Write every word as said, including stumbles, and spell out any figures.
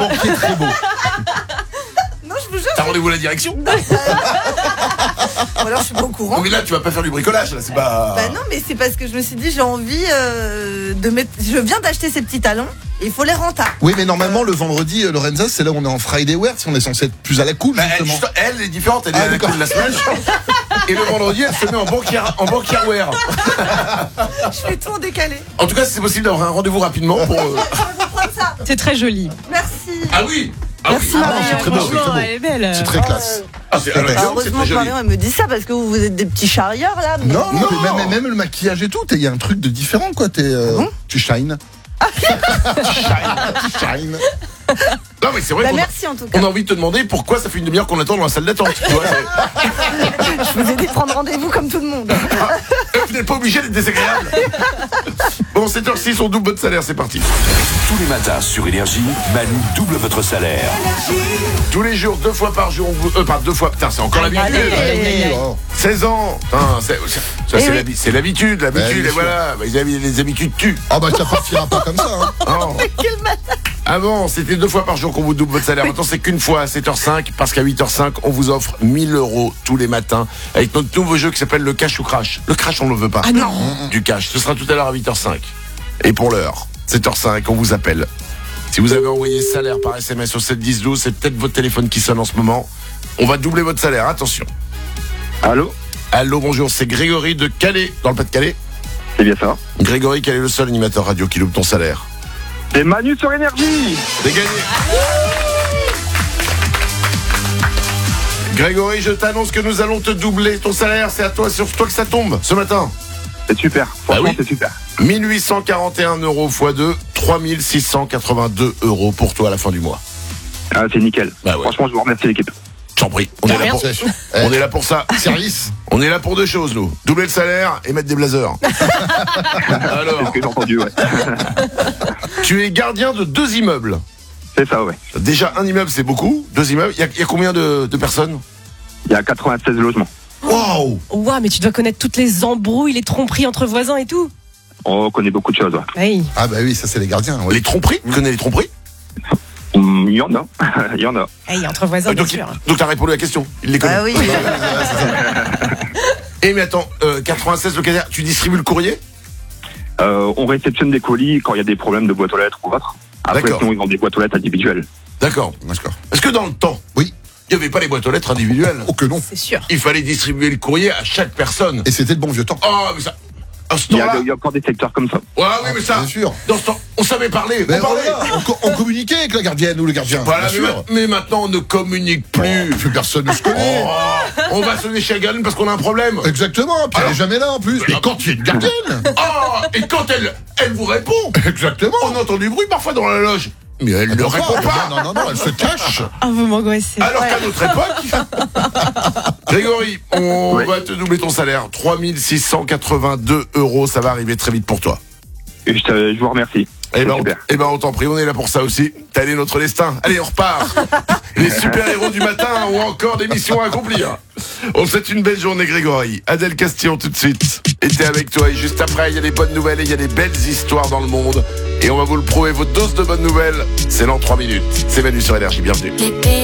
banquier très beau. Non, je vous jure. T'as rendez-vous à la direction? Ou alors je suis pas au courant. Oui, mais là, tu vas pas faire du bricolage, là, c'est pas. Bah non, mais c'est parce que je me suis dit, j'ai envie euh, de mettre. Je viens d'acheter ces petits talons. Il faut les rentables. Oui, mais normalement, le vendredi, euh, Lorenza, c'est là où on est en Friday Wear, si on est censé être plus à la cool, Bah, elle, justement. juste- elle est différente, elle est Ah, à la d'accord. cool de la semaine. Et le vendredi, elle se met en banquière, en banquière wear. Je fais tout en décalé. En tout cas, si c'est possible d'avoir un rendez-vous rapidement pour. euh, Je vais vous prendre ça. C'est très joli. Merci. Ah oui. Ah Merci, oui. Marion. c'est très beau, c'est Franchement, très beau. elle est belle. C'est très classe. Ah, c'est, alors, Alors, c'est Heureusement très que joli. Marion elle me dit ça parce que vous, vous êtes des petits charrieurs là. mais- Non, non, Non. mais même, même le maquillage et tout, il y a un truc de différent, quoi. T'es, euh, Ah bon tu shines. tu shines. Non, mais c'est vrai Bah, qu'on a- merci en tout cas. on a envie de te demander pourquoi ça fait une demi-heure qu'on attend dans la salle d'attente. Tu vois, c'est- Je vous ai dit de prendre rendez-vous comme tout le monde. Ah, vous n'êtes pas obligé d'être désagréable. Bon, sept heures six, on double votre salaire, c'est parti. Tous les matins sur Énergie, Manu double votre salaire. Tous les jours, deux fois par jour, on vous... Euh, pas deux fois, putain, c'est encore l'habitude. allez. Ah oui, oh. seize ans. Hein, c'est, ça, Eh c'est, oui. l'habi- c'est l'habitude, l'habitude, Ouais, bien et sûr. voilà. Bah, les, habi- les habitudes tuent. Ah bah ça partira pas comme ça, hein. Hein. Quel matin. Avant, c'était deux fois par jour qu'on vous double votre salaire. Maintenant, c'est qu'une fois à sept heures cinq, parce qu'à huit heures cinq, on vous offre mille euros tous les matins avec notre nouveau jeu qui s'appelle le cash ou crash. Le crash, on ne le veut pas. Ah non. Du cash. Ce sera tout à l'heure à huit heures cinq. Et pour l'heure, sept heures cinq, on vous appelle. Si vous avez envoyé salaire par S M S au sept dix douze, c'est peut-être votre téléphone qui sonne en ce moment. On va doubler votre salaire. Attention. Allô? Allô, bonjour, c'est Grégory de Calais, dans le Pas-de-Calais. C'est bien ça. Grégory, quel est le seul animateur radio qui loupe ton salaire? C'est Manu sur Énergie. C'est gagné. Grégory, je t'annonce que nous allons te doubler ton salaire. C'est à toi, sur toi que ça tombe ce matin. C'est super. Franchement, Ah oui. c'est super. mille huit cent quarante et un euros fois deux, trois mille six cent quatre-vingt-deux euros pour toi à la fin du mois. Ah, c'est nickel. Bah ouais. Franchement, je vous remercie l'équipe. J'en prie. On est, là pour... Sèche. on Eh, est là pour ça. service. On est là pour deux choses, nous. Doubler le salaire et mettre des blazers. C'est Alors, ce que j'ai entendu, ouais. tu es gardien de deux immeubles. C'est ça, ouais. Déjà, un immeuble, c'est beaucoup. Deux immeubles. Il y a, il y a combien de, de personnes? Il y a quatre-vingt-seize logements. Waouh! Ouah, mais tu dois connaître toutes les embrouilles, les tromperies entre voisins et tout. On connaît beaucoup de choses, ouais. Oui. Ah bah oui, ça c'est les gardiens. Oui. Les tromperies? Tu connais les tromperies? Hum, Il y en a. Il y en a. Hey, entre voisins, Euh, bien donc, sûr. donc t'as répondu à la question. Il les connaît. Ah oui. Et mais attends, euh, quatre-vingt-seize locataires, tu distribues le courrier? Euh, on réceptionne des colis quand il y a des problèmes de boîte aux lettres ou autre. Après, D'accord. sinon, ils vendent des boîtes aux lettres individuelles. D'accord. D'accord. Est-ce que dans le temps, Oui. il n'y avait pas les boîtes aux lettres individuelles? Oh que non. C'est sûr. Il fallait distribuer le courrier à chaque personne. Et c'était le bon vieux temps. Oh, mais ça. À ce Il y, a, temps-là. il y a encore des secteurs comme ça. Ouais, oui, mais ça. Bien sûr. Dans ce temps, on savait parler. Mais on parlait. voilà, on, co- on communiquait avec la gardienne ou le gardien. Voilà, bien mais, sûr. ma- mais maintenant, on ne communique plus. Plus personne ne se connaît. Oh, on va sonner chez la gardienne parce qu'on a un problème. Exactement, puis elle Alors- est jamais là en plus. Et quand il y a une gardienne. Oh, et quand elle, elle vous répond, Exactement. on entend du bruit parfois dans la loge. Mais elle ne répond pas. Non, non, non, elle se cache. Ah, vous m'angoissez. Alors qu'à notre époque, Grégory, on Oui. va te doubler ton salaire. trois mille six cent quatre-vingt-deux euros, ça va arriver très vite pour toi. Et je, te- je vous remercie. Eh C'est ben, on, super. eh ben, on t'en prie, on est là pour ça aussi. T'as allé notre destin. Allez, on repart. Les super-héros du matin ont encore des missions à accomplir. On te souhaite une belle journée, Grégory. Adèle Castillon, tout de suite, était avec toi. Et juste après, il y a des bonnes nouvelles et il y a des belles histoires dans le monde. Et on va vous le prouver, votre dose de bonnes nouvelles, c'est dans trois minutes. C'est Manu sur Énergie, bienvenue.